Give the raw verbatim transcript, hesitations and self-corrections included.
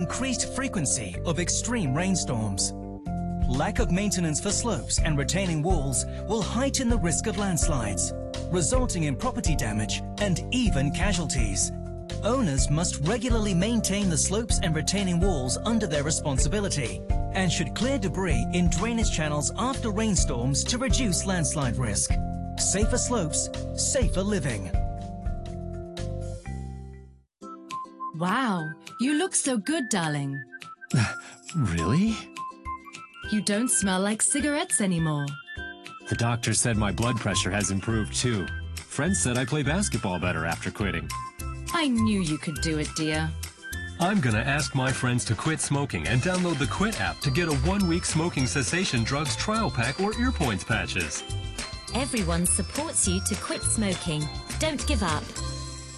increased frequency of extreme rainstorms. Lack of maintenance for slopes and retaining walls will heighten the risk of landslides, resulting in property damage and even casualties. Owners must regularly maintain the slopes and retaining walls under their responsibility and should clear debris in drainage channels after rainstorms to reduce landslide risk. Safer slopes, safer living. Wow, you look so good, darling. Really? You don't smell like cigarettes anymore. The doctor said my blood pressure has improved too. Friends said I play basketball better after quitting. I knew you could do it, dear. I'm gonna ask my friends to quit smoking and download the Quit app to get a one-week smoking cessation drugs trial pack or ear points patches. Everyone supports you to quit smoking. Don't give up.